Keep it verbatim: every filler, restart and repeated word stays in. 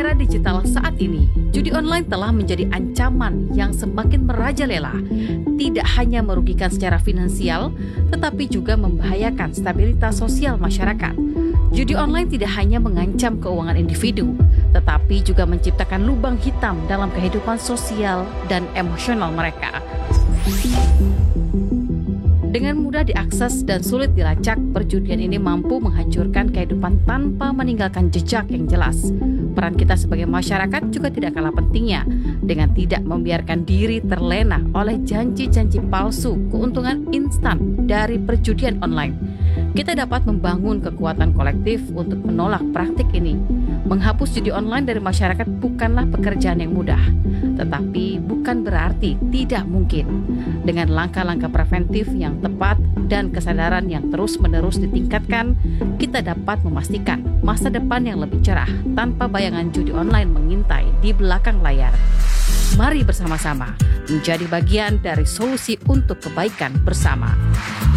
era digital saat ini, judi online telah menjadi ancaman yang semakin merajalela. Tidak hanya merugikan secara finansial, tetapi juga membahayakan stabilitas sosial masyarakat. Judi online tidak hanya mengancam keuangan individu, tetapi juga menciptakan lubang hitam dalam kehidupan sosial dan emosional mereka. Dengan mudah diakses dan sulit dilacak, perjudian ini mampu menghancurkan kehidupan tanpa meninggalkan jejak yang jelas. Peran kita sebagai masyarakat juga tidak kalah pentingnya dengan tidak membiarkan diri terlena oleh janji-janji palsu keuntungan instan dari perjudian online. Kita dapat membangun kekuatan kolektif untuk menolak praktik ini. Menghapus judi online dari masyarakat bukanlah pekerjaan yang mudah, tetapi bukan berarti tidak mungkin. Dengan langkah-langkah preventif yang tepat dan kesadaran yang terus-menerus ditingkatkan, kita dapat memastikan masa depan yang lebih cerah tanpa bayangan judi online mengintai di belakang layar. Mari bersama-sama menjadi bagian dari solusi untuk kebaikan bersama.